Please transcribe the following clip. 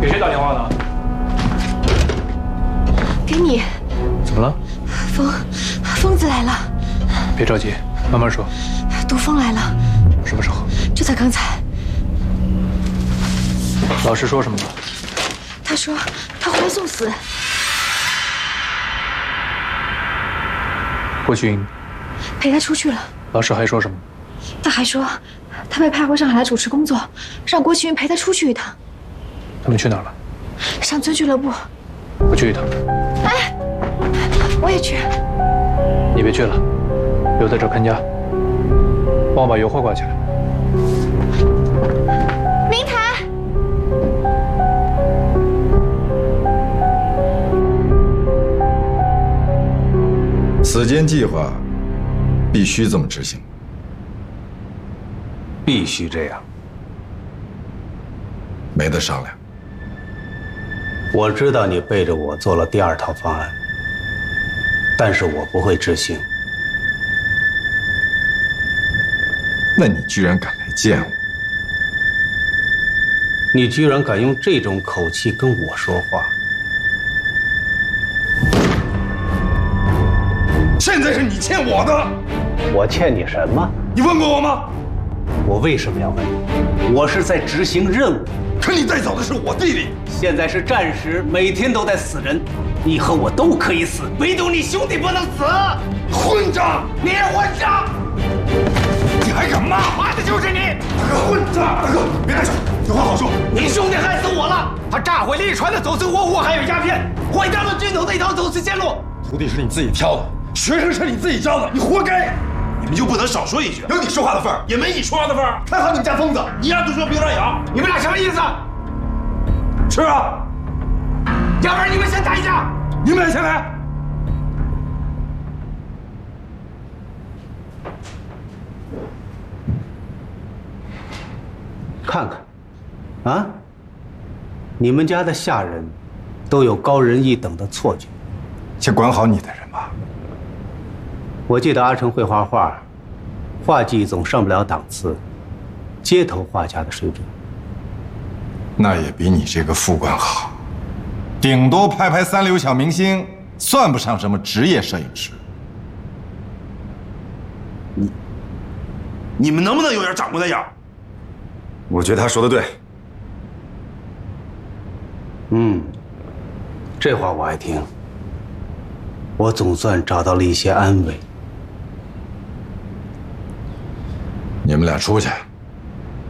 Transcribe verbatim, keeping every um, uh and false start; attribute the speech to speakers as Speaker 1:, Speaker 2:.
Speaker 1: 给谁打电话呢？
Speaker 2: 给你。
Speaker 1: 怎么了？
Speaker 2: 疯，疯子来了。
Speaker 1: 别着急，慢慢说。
Speaker 2: 杜峰来了。
Speaker 1: 什么时候？
Speaker 2: 就在刚才。
Speaker 1: 老师说什么了？
Speaker 2: 他说他回来送死。
Speaker 1: 郭群
Speaker 2: 陪他出去了。
Speaker 1: 老师还说什么？
Speaker 2: 他还说他被派回上海来主持工作，让郭启云陪他出去一趟。
Speaker 1: 他们去哪儿了？
Speaker 2: 上村俱乐部。
Speaker 1: 我去一趟。
Speaker 2: 哎，我也去。
Speaker 1: 你别去了，留在这儿看家。帮我把油货挂起来。
Speaker 2: 明台。
Speaker 3: 死谏计划必须这么执行。
Speaker 4: 必须这样。
Speaker 3: 没得商量。
Speaker 4: 我知道你背着我做了第二套方案，但是我不会执行。
Speaker 3: 那你居然敢来见我？
Speaker 4: 你居然敢用这种口气跟我说话！
Speaker 3: 现在是你欠我的。
Speaker 4: 我欠你什么？
Speaker 3: 你问过我吗？
Speaker 4: 我为什么要问你？我是在执行任务。
Speaker 3: 可你带走的是我弟弟。
Speaker 4: 现在是战时，每天都在死人，你和我都可以死，唯独你兄弟不能死！
Speaker 3: 混账！
Speaker 4: 你是混账！
Speaker 3: 你还敢骂？
Speaker 4: 骂的就是你！
Speaker 3: 大哥，混账！大哥，别带走，有话好说。
Speaker 4: 你兄弟害死我了，他炸毁了一船的走私货物，还有鸦片，毁掉了军统的一条走私线路。
Speaker 3: 徒弟是你自己挑的，学生是你自己教的，你活该！
Speaker 5: 你们就不能少说一句？
Speaker 3: 有你说话的份儿，
Speaker 5: 也没你说话的份儿。
Speaker 3: 看好你们家疯子，
Speaker 5: 你让就说，别让咬。
Speaker 4: 你们俩什么意思？
Speaker 3: 是啊，
Speaker 4: 要不然你们先打一架。
Speaker 3: 你们俩先来。
Speaker 4: 看看，啊，你们家的下人都有高人一等的错觉。
Speaker 3: 先管好你的人吧。
Speaker 4: 我记得阿成会画画，画技总上不了档次，街头画家的水准。
Speaker 3: 那也比你这个副官好，顶多拍拍三流小明星，算不上什么职业摄影师。
Speaker 5: 你，你们能不能有点长官的眼儿？
Speaker 3: 我觉得他说的对。
Speaker 4: 嗯，这话我爱听。我总算找到了一些安慰。
Speaker 3: 你们俩出去。